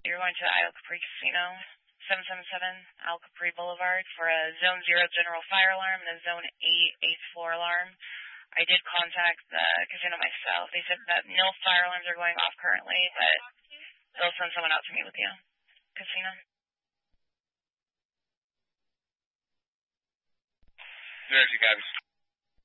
You're going to Isle Capri Casino, 777 Isle Capri Boulevard for a Zone 0 general fire alarm and a Zone 8 8th floor alarm. I did contact the casino myself. They said that no fire alarms are going off currently, but they'll send someone out to meet with you. Casino. There you go.